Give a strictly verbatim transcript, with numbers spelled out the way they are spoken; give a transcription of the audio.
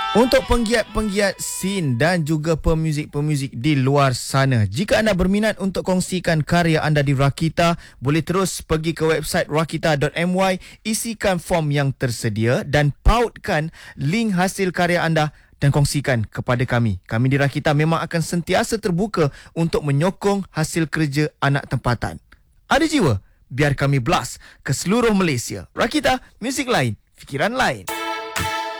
Untuk penggiat-penggiat scene dan juga pemuzik-pemuzik di luar sana, jika anda berminat untuk kongsikan karya anda di Rakita, boleh terus pergi ke website rakita dot my, isikan form yang tersedia dan pautkan link hasil karya anda dan kongsikan kepada kami. Kami di Rakita memang akan sentiasa terbuka untuk menyokong hasil kerja anak tempatan. Ada jiwa? Biar kami blast ke seluruh Malaysia. Rakita, muzik lain, fikiran lain.